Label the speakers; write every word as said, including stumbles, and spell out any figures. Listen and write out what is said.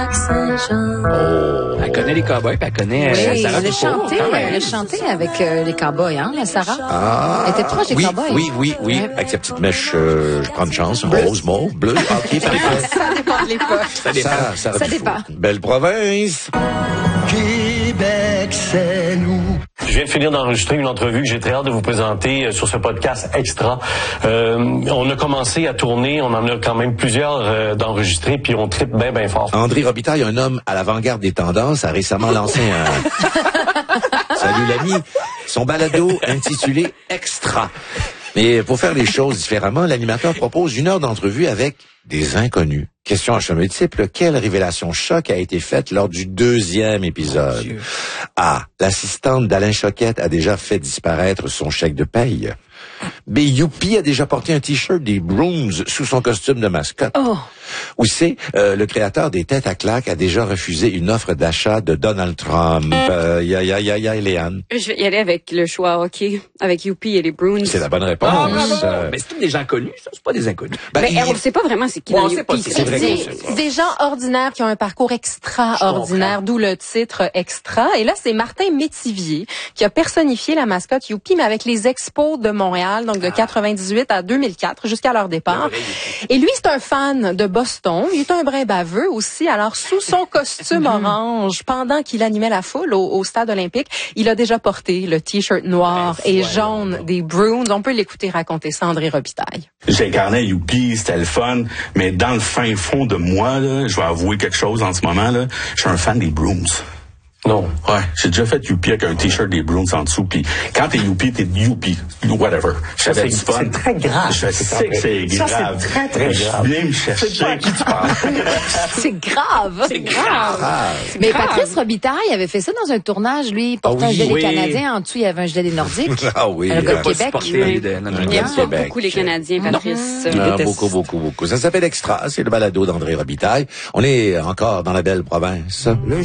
Speaker 1: Oh. Elle connaît les cowboys, puis elle connaît
Speaker 2: oui,
Speaker 1: euh, Sarah
Speaker 2: elle a
Speaker 1: Dufour,
Speaker 2: chanté,
Speaker 1: quand même.
Speaker 2: elle a chanté avec euh, les cowboys, hein, la Sarah?
Speaker 3: Ah,
Speaker 2: Elle était proche des
Speaker 3: oui,
Speaker 2: cowboys.
Speaker 3: oui, oui, oui.
Speaker 2: Ouais.
Speaker 3: Avec sa petite mèche, euh, je prends une chance, rose, mauve, bleu, ok, parfait.
Speaker 2: Ça dépend de l'époque.
Speaker 1: Ça dépend.
Speaker 3: Ça, ça,
Speaker 2: Ça dépend.
Speaker 3: Belle province.
Speaker 4: Québec, c'est nous.
Speaker 5: Je viens de finir d'enregistrer une entrevue que j'ai très hâte de vous présenter euh, sur ce podcast Extra. Euh, on a commencé à tourner, on en a quand même plusieurs euh, d'enregistrés, puis on tripe bien, bien fort.
Speaker 3: André Robitaille, un homme à l'avant-garde des tendances, a récemment lancé un... Salut l'ami. Son balado intitulé Extra. Mais pour faire les choses différemment, l'animateur propose une heure d'entrevue avec des inconnus. Question à choix multiple, quelle révélation choc a été faite lors du deuxième épisode? A. L'assistante d'Alain Choquette a déjà fait disparaître son chèque de paye. B. Youpi a déjà porté un t-shirt des Brooms sous son costume de mascotte.
Speaker 2: Oh.
Speaker 3: Ou C. Euh, le créateur des Têtes à claques a déjà refusé une offre d'achat de Donald Trump. Euh, ya, ya, ya, ya, Léane.
Speaker 6: Je vais y aller avec le choix hockey, avec Youpi et les Bruins.
Speaker 3: C'est la bonne réponse.
Speaker 1: Ah, bravo.
Speaker 3: Euh,
Speaker 1: Mais c'est tous des gens connus, ça, c'est pas des inconnus.
Speaker 3: ben,
Speaker 6: Mais
Speaker 3: il-
Speaker 6: on ne sait pas vraiment c'est qui
Speaker 1: Ouais,
Speaker 6: dans
Speaker 1: on sait pas,
Speaker 6: Youpi.
Speaker 1: c'est vrai
Speaker 2: Des,
Speaker 1: qu'on sait pas.
Speaker 2: des gens ordinaires qui ont un parcours extraordinaire, d'où le titre Extra. Et là, c'est Martin Métivier qui a personnifié la mascotte Youpi, mais avec les Expos de Montréal, donc de quatre-vingt-dix-huit à deux mille quatre, jusqu'à leur départ. Et lui, c'est un fan de Boston. Il est un brin baveux aussi. Alors, sous son costume orange, pendant qu'il animait la foule au, au stade olympique, il a déjà porté le t-shirt noir et jaune des Bruins. On peut l'écouter raconter ça, André Robitaille.
Speaker 7: J'incarnais Youpi, c'était le fun, mais dans le fin fond de moi, là, je vais avouer quelque chose en ce moment, là, je suis un fan des Brooms.
Speaker 5: Non.
Speaker 7: Ouais, j'ai déjà fait Youpi avec un t-shirt des Brooms en dessous, puis quand t'es Youpi, t'es Youpi, whatever. J'avais du fun.
Speaker 5: C'est très grave.
Speaker 7: Je sais que c'est
Speaker 5: Ça,
Speaker 7: grave.
Speaker 5: c'est très, très grave.
Speaker 7: Viens me chercher. À qui tu parles?
Speaker 2: C'est grave.
Speaker 6: C'est grave.
Speaker 2: Mais
Speaker 6: grave.
Speaker 2: Patrice Robitaille avait fait ça dans un tournage, lui. Il portait
Speaker 3: Ah
Speaker 2: un
Speaker 3: oui,
Speaker 2: gilet
Speaker 1: oui.
Speaker 2: canadien. En dessous, il y avait un gilet des Nordiques.
Speaker 3: Ah oui.
Speaker 2: Le gars de
Speaker 3: euh,
Speaker 1: Pas
Speaker 2: Québec.
Speaker 1: supporter
Speaker 6: oui.
Speaker 1: de- non, non,
Speaker 6: Il
Speaker 1: non,
Speaker 6: aime
Speaker 1: non.
Speaker 6: pas
Speaker 3: Québec.
Speaker 6: beaucoup les Canadiens, Patrice.
Speaker 3: Ah, beaucoup, beaucoup, beaucoup. Ça s'appelle Extra. C'est le balado d'André Robitaille. On est encore dans la belle province.